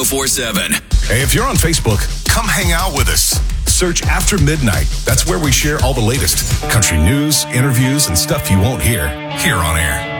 1047. Hey, if you're on Facebook, come hang out with us. Search After Midnight. That's where we share all the latest country news, interviews, and stuff you won't hear here on air.